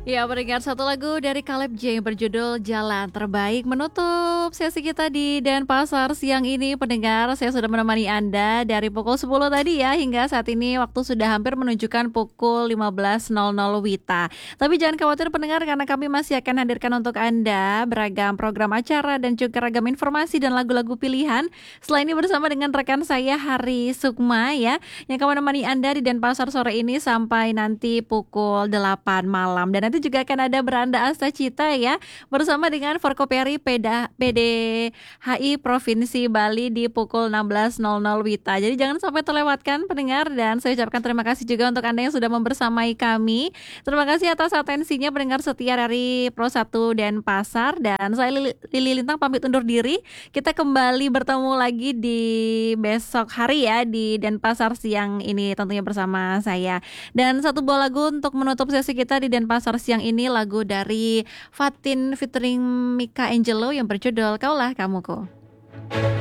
Ya, mendengar satu lagu dari Caleb J yang berjudul Jalan Terbaik menutup sesi kita di Denpasar siang ini. Pendengar, saya sudah menemani Anda dari pukul 10 tadi ya, hingga saat ini waktu sudah hampir menunjukkan pukul 15.00 WITA. Tapi jangan khawatir pendengar, karena kami masih akan hadirkan untuk Anda beragam program acara dan juga ragam informasi dan lagu-lagu pilihan. Setelah ini bersama dengan rekan saya Hari Sukma ya, yang akan menemani Anda di Denpasar sore ini sampai nanti pukul 8 malam. Dan nanti juga akan ada Beranda Asta Cita ya, bersama dengan Forkoperi PDHI Provinsi Bali di pukul 16.00 WITA. Jadi jangan sampai terlewatkan pendengar, dan saya ucapkan terima kasih juga untuk Anda yang sudah membersamai kami. Terima kasih atas atensinya pendengar setia dari Pro 1 Denpasar, dan saya Lili Lintang pamit undur diri. Kita kembali bertemu lagi di besok hari ya di Denpasar siang ini tentunya bersama saya. Dan satu buah lagu untuk menutup sesi kita di Denpasar siang ini, lagu dari Fatin featuring Mika Angelo yang berjudul Kaulah Kamuku.